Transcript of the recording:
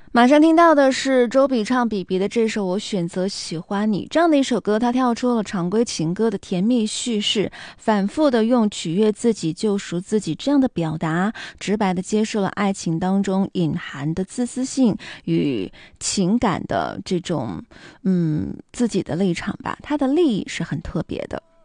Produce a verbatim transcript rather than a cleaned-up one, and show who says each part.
Speaker 1: 马上听到的是周笔畅比比的这首《我选择喜欢你》，这样的一首歌，它跳出了常规情歌的甜蜜叙事，反复的用取悦自己、救赎自己这样的表达，直白的揭示了爱情当中隐含的自私性与情感的这种嗯自己的立场吧，它的利益是很特别的。